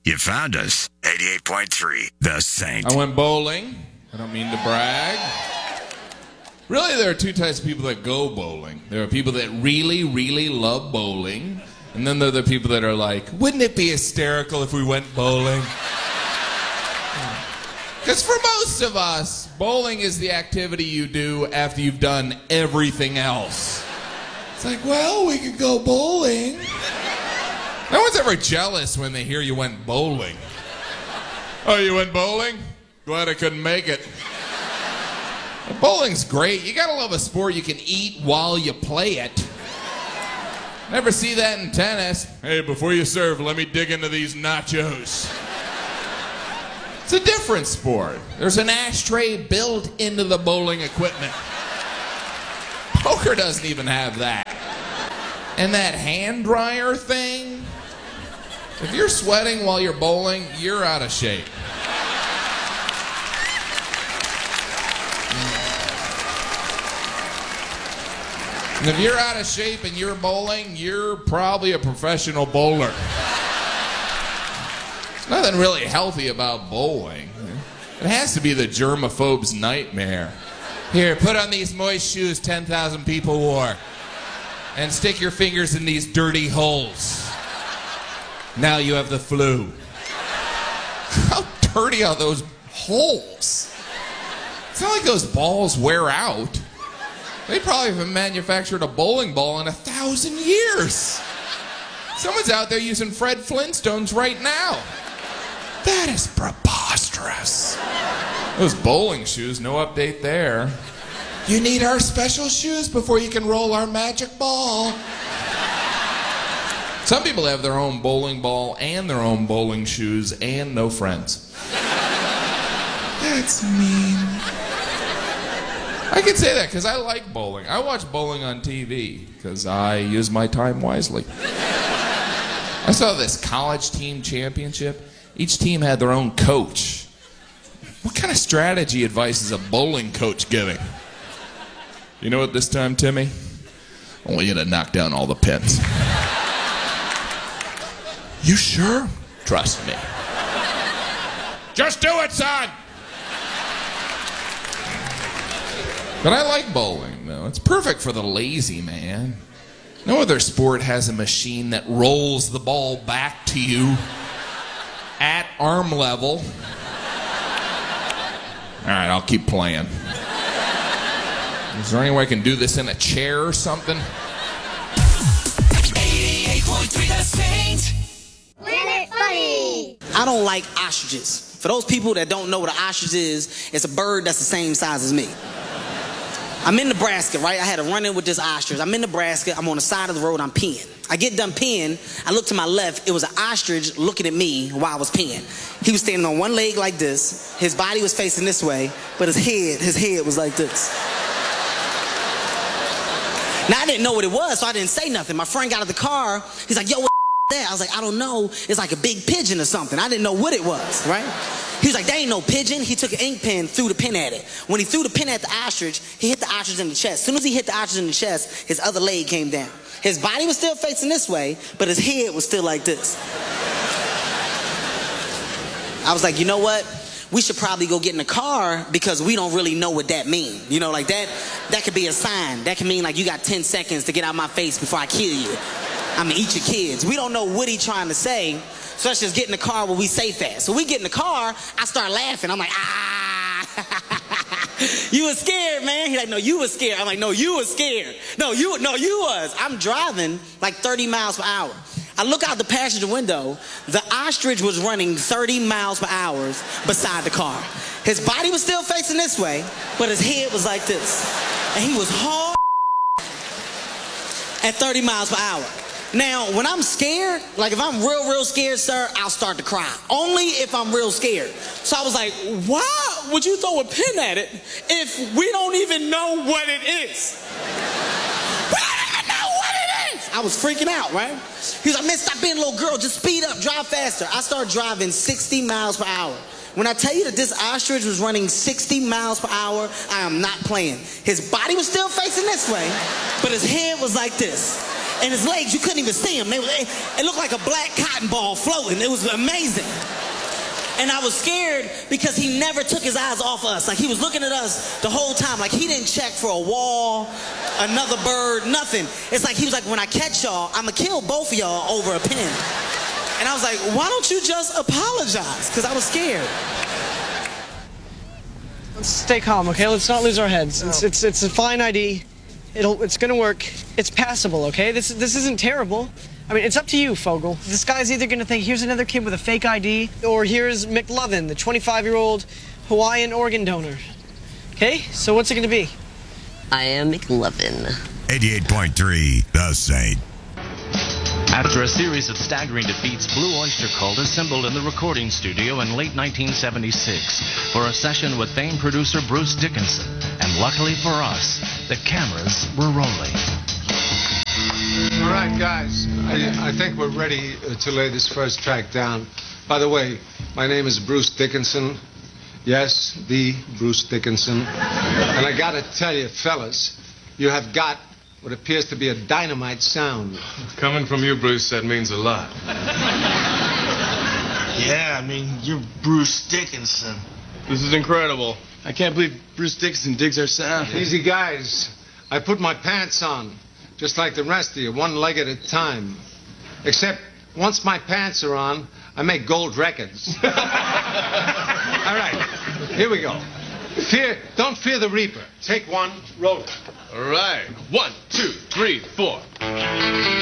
You found us. 88.3, The Saint. I went bowling. I don't mean to brag. Really, there are two types of people that go bowling. There are people that really, really love bowling. And then there are the people that are like, wouldn't it be hysterical if we went bowling? Because for most of us, bowling is the activity you do after you've done everything else. It's like, well, we could go bowling. No one's ever jealous when they hear you went bowling. Oh, you went bowling? Glad I couldn't make it. Bowling's great. You gotta love a sport you can eat while you play it. Never see that in tennis. Hey, before you serve, let me dig into these nachos. It's a different sport. There's an ashtray built into the bowling equipment. Poker doesn't even have that. And that hand dryer thing, if you're sweating while you're bowling, you're out of shape. And if you're out of shape and you're bowling, you're probably a professional bowler. There's nothing really healthy about bowling. It has to be the germaphobe's nightmare. Here, put on these moist shoes 10,000 people wore. And stick your fingers in these dirty holes. Now you have the flu. How dirty are those holes? It's not like those balls wear out. They probably haven't manufactured a bowling ball in 1,000 years. Someone's out there using Fred Flintstones right now. That is preposterous. Those bowling shoes, no update there. You need our special shoes before you can roll our magic ball. Some people have their own bowling ball and their own bowling shoes and no friends. That's mean. I can say that because I like bowling. I watch bowling on TV because I use my time wisely. I saw this college team championship. Each team had their own coach. What kind of strategy advice is a bowling coach giving? You know what this time, Timmy? I want you to knock down all the pins. You sure? Trust me. Just do it, son! But I like bowling, though. It's perfect for the lazy man. No other sport has a machine that rolls the ball back to you at arm level. All right, I'll keep playing. Is there any way I can do this in a chair or something? 88.3 The Saint. Planet Funny. I don't like ostriches. For those people that don't know what an ostrich is, it's a bird that's the same size as me. I'm in Nebraska, right? I had a run-in with this ostrich. I'm in Nebraska. I'm on the side of the road. I'm peeing. I get done peeing. I look to my left. It was an ostrich looking at me while I was peeing. He was standing on one leg like this. His body was facing this way, but his head was like this. Now, I didn't know what it was, so I didn't say nothing. My friend got out of the car. He's like, yo, what that? I was like, I don't know. It's like a big pigeon or something. I didn't know what it was, right? He was like, that ain't no pigeon. He took an ink pen, threw the pen at it. When he threw the pen at the ostrich, he hit the ostrich in the chest. As soon as he hit the ostrich in the chest, his other leg came down. His body was still facing this way, but his head was still like this. I was like, you know what? We should probably go get in the car because we don't really know what that means. You know, like that could be a sign. That can mean like you got 10 seconds to get out of my face before I kill you. I'm gonna eat your kids. We don't know what he's trying to say, so let's just get in the car where we safe at. So we get in the car, I start laughing. I'm like, you was scared, man. He's like, no, you was scared. I'm like, no, you was scared. No, you was. I'm driving like 30 miles per hour. I look out the passenger window. The ostrich was running 30 miles per hour beside the car. His body was still facing this way, but his head was like this. And he was hard at 30 miles per hour. Now, when I'm scared, like if I'm real scared, sir, I'll start to cry. Only if I'm real scared. So I was like, why would you throw a pin at it if we don't even know what it is? We don't even know what it is. I was freaking out, right? He was like, man, stop being a little girl. Just speed up, drive faster. I started driving 60 miles per hour. When I tell you that this ostrich was running 60 miles per hour, I am not playing. His body was still facing this way, but his head was like this. And his legs, you couldn't even see them. It looked like a black cotton ball floating. It was amazing. And I was scared because he never took his eyes off us. Like, he was looking at us the whole time. Like, he didn't check for a wall, another bird, nothing. It's like he was like, when I catch y'all, I'm going to kill both of y'all over a pin. And I was like, why don't you just apologize? Because I was scared. Let's stay calm, okay? Let's not lose our heads. It's a fine ID. It's gonna work. It's passable, okay? This isn't terrible. I mean, it's up to you, Fogel. This guy's either gonna think, here's another kid with a fake ID, or here's McLovin, the 25-year-old Hawaiian organ donor. Okay? So what's it gonna be? I am McLovin. 88.3 The Saint. After a series of staggering defeats, Blue Oyster Cult assembled in the recording studio in late 1976 for a session with famed producer Bruce Dickinson. And luckily for us, the cameras were rolling. All right, guys, I think we're ready to lay this first track down. By the way, my name is Bruce Dickinson. Yes, the Bruce Dickinson. And I gotta tell you, fellas, you have got what appears to be a dynamite sound. Coming from you, Bruce, that means a lot. Yeah, I mean, you're Bruce Dickinson. This is incredible. I can't believe Bruce Dickinson digs our sound. Easy, guys. I put my pants on, just like the rest of you, one leg at a time. Except, once my pants are on, I make gold records. All right, here we go. Don't fear the Reaper. Take one, roll it. All right. 1, 2, 3, 4.